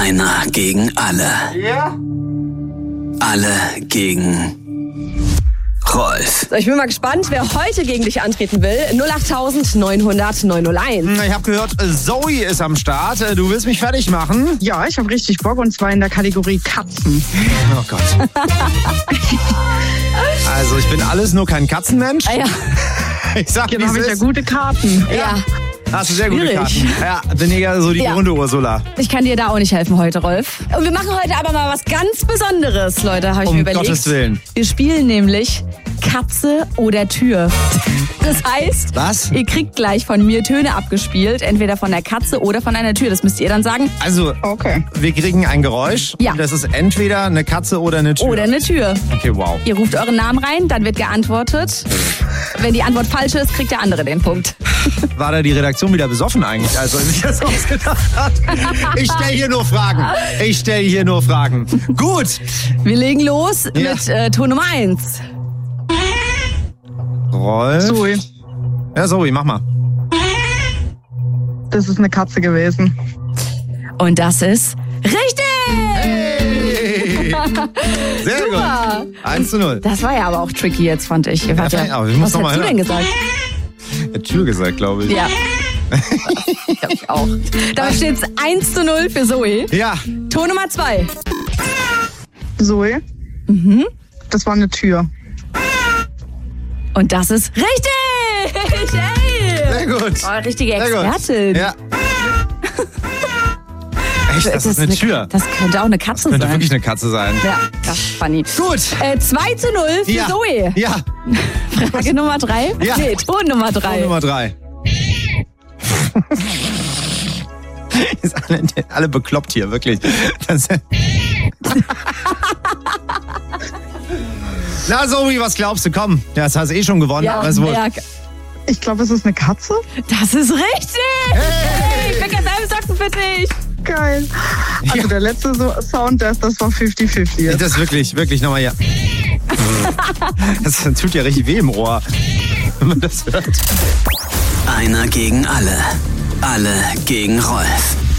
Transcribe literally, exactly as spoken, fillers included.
Einer gegen alle. Ja? Alle gegen Rolf. So, ich bin mal gespannt, wer heute gegen dich antreten will. null acht neun hundert neun null eins. Ich habe gehört, Zoe ist am Start. Du willst mich fertig machen? Ja, ich habe richtig Bock und zwar in der Kategorie Katzen. Oh Gott. Also ich bin alles nur kein Katzenmensch. Ah, ja. Ich sag, Hier wie habe es ich ja ist. gute Karten. Ja. Hast du sehr gute Schwierig. Karten. Ja, bin eher so die Ja. Grunde Ursula. Ich kann dir da auch nicht helfen heute, Rolf. Und wir machen heute aber mal was ganz Besonderes, Leute, habe ich Um mir überlegt. Gottes Willen. Wir spielen nämlich Katze oder Tür. Das heißt, Was? ihr kriegt gleich von mir Töne abgespielt, entweder von der Katze oder von einer Tür. Das müsst ihr dann sagen. Also, Okay. wir kriegen ein Geräusch. Ja. Und das ist entweder eine Katze oder eine Tür. Oder eine Tür. Okay, wow. Ihr ruft euren Namen rein, dann wird geantwortet. Wenn die Antwort falsch ist, kriegt der andere den Punkt. War da die Redaktion wieder besoffen eigentlich, als er sich das ausgedacht hat? Ich stelle hier nur Fragen. Ich stelle hier nur Fragen. Gut. Wir legen los Ja. mit äh, Ton Nummer eins. Rolf. Zoe, Ja, Zoe, mach mal. das ist eine Katze gewesen. Und das ist richtig! Hey. Sehr Super. gut. eins zu null. Das war ja aber auch tricky jetzt, fand ich. Warte, ja, aber ich muss was noch hast mal du hören. denn gesagt? Hat Tür gesagt, glaube ich. Ja. Ich hab ich auch. Damit steht es eins zu null für Zoe. Ja. Ton Nummer zwei. Zoe, Mhm. das war eine Tür. Und das ist richtig! Hey! Sehr gut. Oh, richtige Sehr gut. Expertin. Ja. Echt, das, ist eine Tür. Das könnte auch eine Katze Könnte sein. wirklich eine Katze sein. Ja, das ist funny. Gut. Äh, zwei zu null für Ja. Zoe. Ja. Frage Nummer drei? Ja. Nee, Ton Nummer drei. Ton Nummer drei. Ist alle, alle bekloppt hier, wirklich. Das Na, Zoe, was glaubst du? Komm, ja, das hast du eh schon gewonnen. Ja, aber ist wohl. ja, Ich glaube, es ist eine Katze. das ist richtig! Hey, ich bin ganz Socken für dich! Geil. Also Ja. der letzte so Sound, das, das war fünfzig fünfzig. Das ist wirklich, wirklich nochmal hier. Das tut ja richtig weh im Ohr, wenn man das hört. Einer gegen alle. Alle gegen Rolf.